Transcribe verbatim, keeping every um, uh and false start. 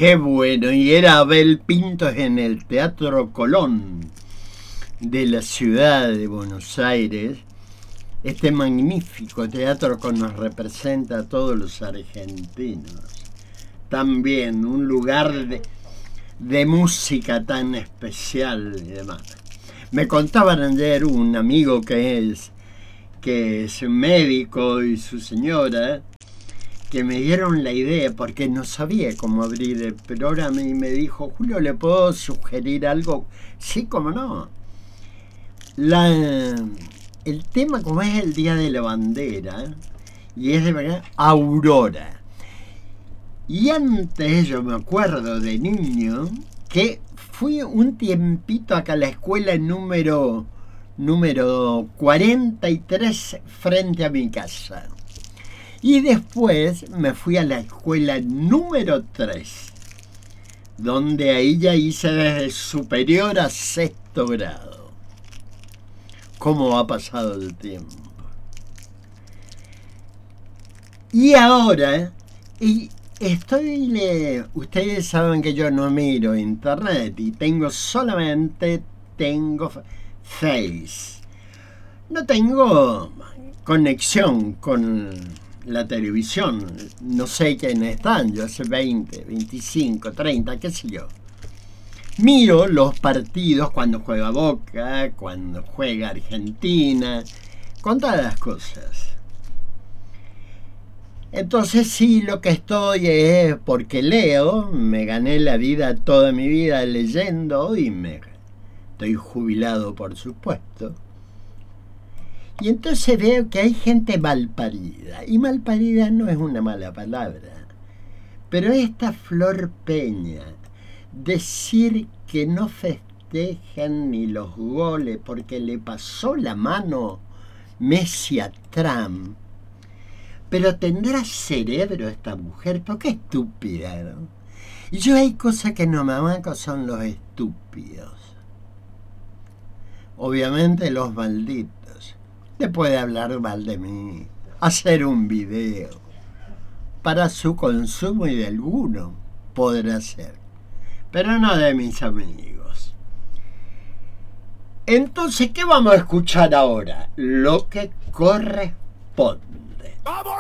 Qué bueno, y era Abel Pintos en el Teatro Colón de la ciudad de Buenos Aires, este magnífico teatro que nos representa a todos los argentinos. También un lugar de, de música tan especial y demás. Me contaban ayer un amigo que es, que es médico y su señora, que me dieron la idea porque no sabía cómo abrir el programa y me dijo, Julio, ¿le puedo sugerir algo? Sí, cómo no. La, el tema, como es el Día de la Bandera, y es de verdad Aurora. Y antes, yo me acuerdo de niño, que fui un tiempito acá a la escuela número, número cuarenta y tres frente a mi casa. Y después me fui a la escuela número tres, donde ahí ya hice desde superior a sexto grado. ¿Cómo ha pasado el tiempo? Y ahora, y estoy, le, ustedes saben que yo no miro internet y tengo solamente, tengo Face. No tengo conexión con la televisión, no sé quiénes están, yo hace veinte, veinticinco, treinta, qué sé yo. Miro los partidos cuando juega Boca, cuando juega Argentina, con todas las cosas. Entonces sí, lo que estoy es porque leo, me gané la vida toda mi vida leyendo y me estoy jubilado, por supuesto. Y entonces veo que hay gente malparida. Y malparida no es una mala palabra. Pero esta Flor Peña, decir que no festejan ni los goles porque le pasó la mano Messi a Trump. Pero tendrá cerebro esta mujer, porque es estúpida, ¿no? Y yo hay cosas que no me amanco, son los estúpidos. Obviamente los malditos. Le puede hablar mal de mí, hacer un video para su consumo y de alguno podrá ser, pero no de mis amigos. Entonces, ¿qué vamos a escuchar ahora? Lo que corresponde. ¡Vamos!